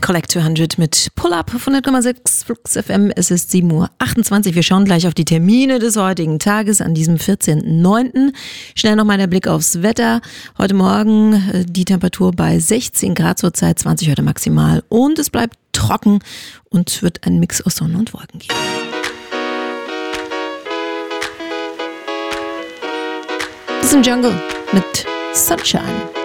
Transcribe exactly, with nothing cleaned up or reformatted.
Collect zweihundert mit Pull-Up auf hundert Komma sechs Flux F M. Es ist sieben Uhr achtundzwanzig. Wir schauen gleich auf die Termine des heutigen Tages an diesem vierzehnten neunten Schnell nochmal der Blick aufs Wetter. Heute Morgen äh, die Temperatur bei sechzehn Grad zurzeit, zwanzig heute maximal. Und es bleibt trocken und wird einen Mix aus Sonne und Wolken geben. Das ist ein Jungle mit Sunshine.